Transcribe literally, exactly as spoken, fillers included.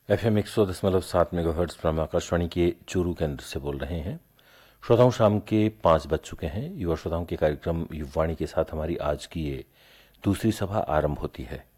F M एक सौ दशमलव सात मेगाहर्ट्ज पर हम आकाशवाणी के चूरू केंद्र से बोल रहे हैं। श्रोताओं, शाम के पाँच बज चुके हैं। युवा श्रोताओं के कार्यक्रम युवाणी के साथ हमारी आज की ये दूसरी सभा आरंभ होती है।